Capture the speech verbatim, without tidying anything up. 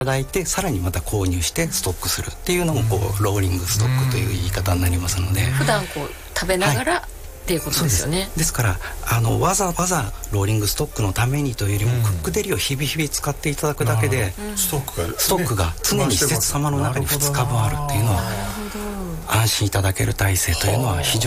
ただいて、さらにまた購入してストックするっていうのもこうローリングストックという言い方になりますので、 普段こう食べながら、はい、っていうことですよね。 です。ですからあのわざわざローリングストックのためにというよりも、うん、クックデリを日々日々使っていただくだけで、 うん、ストックが、ね、 ストックが常に施設様の中にふつかぶんあるっていうのは安心いただける体制というのは非常に